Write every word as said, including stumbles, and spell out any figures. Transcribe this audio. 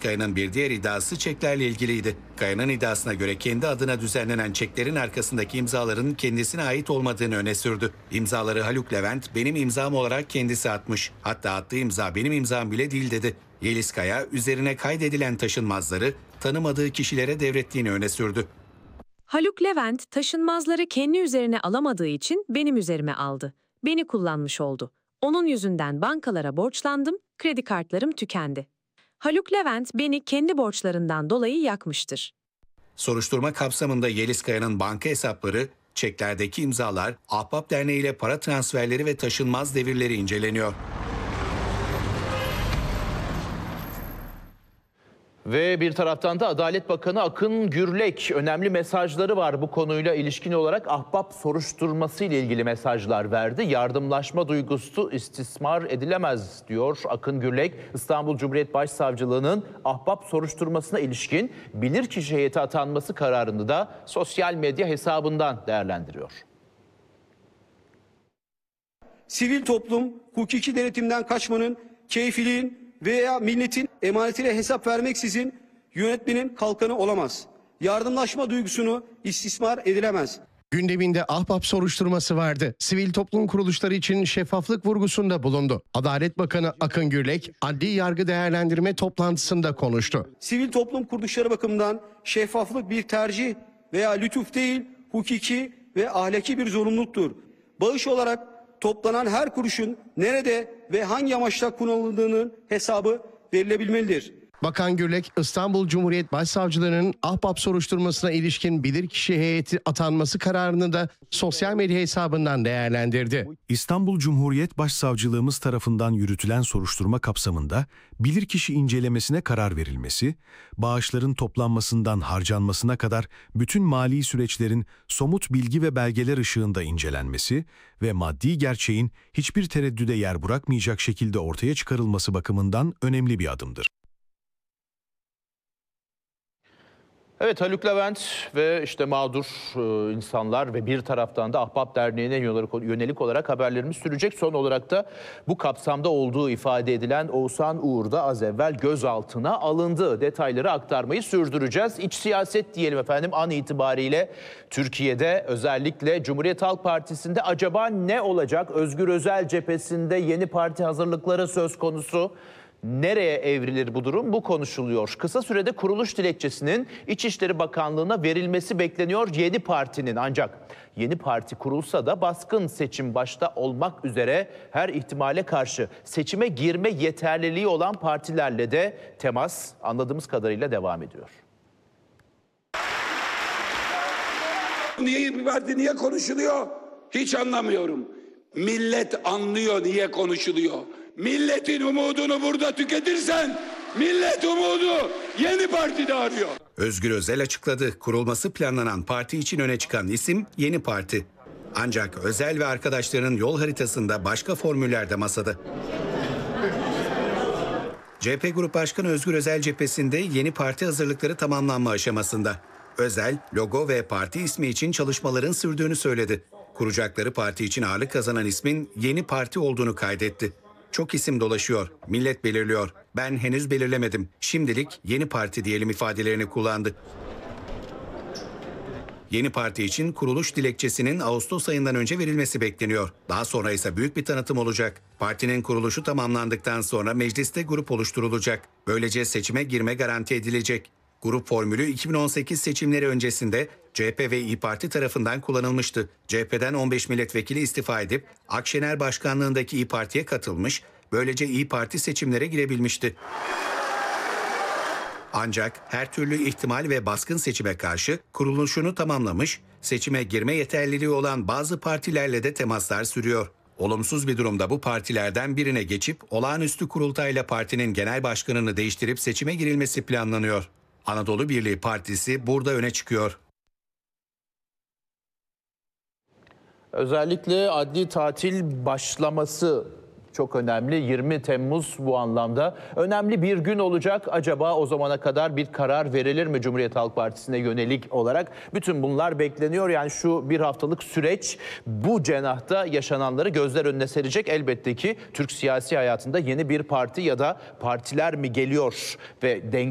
Kaya'nın bir diğer iddiası çeklerle ilgiliydi. Kaya'nın iddiasına göre kendi adına düzenlenen çeklerin arkasındaki imzaların kendisine ait olmadığını öne sürdü. İmzaları Haluk Levent benim imzam olarak kendisi atmış. Hatta attığı imza benim imzam bile değil dedi. Yeliz Kaya üzerine kaydedilen taşınmazları tanımadığı kişilere devrettiğini öne sürdü. Haluk Levent taşınmazları kendi üzerine alamadığı için benim üzerime aldı. Beni kullanmış oldu. Onun yüzünden bankalara borçlandım, kredi kartlarım tükendi. Haluk Levent beni kendi borçlarından dolayı yakmıştır. Soruşturma kapsamında Yeliz Kaya'nın banka hesapları, çeklerdeki imzalar, Ahbap Derneği ile para transferleri ve taşınmaz devirleri inceleniyor. Ve bir taraftan da Adalet Bakanı Akın Gürlek önemli mesajları var bu konuyla ilişkin olarak. Ahbap soruşturması ile ilgili mesajlar verdi. Yardımlaşma duygusu istismar edilemez diyor Akın Gürlek. İstanbul Cumhuriyet Başsavcılığı'nın Ahbap soruşturmasına ilişkin bilirkişi heyeti atanması kararını da sosyal medya hesabından değerlendiriyor. Sivil toplum hukuki denetimden kaçmanın, keyfiliğin veya milletin emanetine hesap vermeksizin yönetmenin kalkanı olamaz. Yardımlaşma duygusunu istismar edilemez. Gündeminde Ahbap soruşturması vardı. Sivil toplum kuruluşları için şeffaflık vurgusunda bulundu. Adalet Bakanı Akın Gürlek, adli yargı değerlendirme toplantısında konuştu. Sivil toplum kuruluşları bakımından şeffaflık bir tercih veya lütuf değil, hukuki ve ahlaki bir zorunluluktur. Bağış olarak toplanan her kuruşun nerede ve hangi amaçla kullanıldığının hesabı verilebilmelidir. Bakan Gürlek, İstanbul Cumhuriyet Başsavcılığı'nın Ahbap soruşturmasına ilişkin bilirkişi heyeti atanması kararını da sosyal medya hesabından değerlendirdi. İstanbul Cumhuriyet Başsavcılığımız tarafından yürütülen soruşturma kapsamında bilirkişi incelemesine karar verilmesi, bağışların toplanmasından harcanmasına kadar bütün mali süreçlerin somut bilgi ve belgeler ışığında incelenmesi ve maddi gerçeğin hiçbir tereddüde yer bırakmayacak şekilde ortaya çıkarılması bakımından önemli bir adımdır. Evet, Haluk Levent ve işte mağdur e, insanlar ve bir taraftan da Ahbap Derneği'ne yönelik olarak haberlerimiz sürecek. Son olarak da bu kapsamda olduğu ifade edilen Oğuzhan Uğur da az evvel gözaltına alındı. Detayları aktarmayı sürdüreceğiz. İç siyaset diyelim efendim, an itibariyle Türkiye'de özellikle Cumhuriyet Halk Partisi'nde acaba ne olacak? Özgür Özel cephesinde yeni parti hazırlıkları söz konusu. Nereye evrilir bu durum? Bu konuşuluyor. Kısa sürede kuruluş dilekçesinin İçişleri Bakanlığı'na verilmesi bekleniyor yeni partinin. Ancak yeni parti kurulsa da baskın seçim başta olmak üzere her ihtimale karşı seçime girme yeterliliği olan partilerle de temas anladığımız kadarıyla devam ediyor. Niye İYİ Parti niye konuşuluyor? Hiç anlamıyorum. Millet anlıyor niye konuşuluyor. Milletin umudunu burada tüketirsen millet umudu yeni partide arıyor. Özgür Özel açıkladı. Kurulması planlanan parti için öne çıkan isim Yeni Parti. Ancak Özel ve arkadaşlarının yol haritasında başka formüller de masada. C H P Grup Başkanı Özgür Özel cephesinde yeni parti hazırlıkları tamamlanma aşamasında. Özel, logo ve parti ismi için çalışmaların sürdüğünü söyledi. Kuracakları parti için ağırlık kazanan ismin Yeni Parti olduğunu kaydetti. Çok isim dolaşıyor, millet belirliyor. Ben henüz belirlemedim. Şimdilik Yeni Parti diyelim ifadelerini kullandı. Yeni Parti için kuruluş dilekçesinin Ağustos ayından önce verilmesi bekleniyor. Daha sonra ise büyük bir tanıtım olacak. Partinin kuruluşu tamamlandıktan sonra mecliste grup oluşturulacak. Böylece seçime girme garanti edilecek. Grup formülü iki bin on sekiz seçimleri öncesinde C H P ve İYİ Parti tarafından kullanılmıştı. C H P'den on beş milletvekili istifa edip Akşener başkanlığındaki İYİ Parti'ye katılmış, böylece İYİ Parti seçimlere girebilmişti. Ancak her türlü ihtimal ve baskın seçime karşı kuruluşunu tamamlamış, seçime girme yeterliliği olan bazı partilerle de temaslar sürüyor. Olumsuz bir durumda bu partilerden birine geçip olağanüstü kurultayla partinin genel başkanını değiştirip seçime girilmesi planlanıyor. Anadolu Birliği Partisi burada öne çıkıyor. Özellikle adli tatil başlaması çok önemli. yirmi Temmuz bu anlamda önemli bir gün olacak. Acaba o zamana kadar bir karar verilir mi Cumhuriyet Halk Partisi'ne yönelik olarak? Bütün bunlar bekleniyor. Yani şu bir haftalık süreç bu cenahta yaşananları gözler önüne serecek. Elbette ki Türk siyasi hayatında yeni bir parti ya da partiler mi geliyor ve denge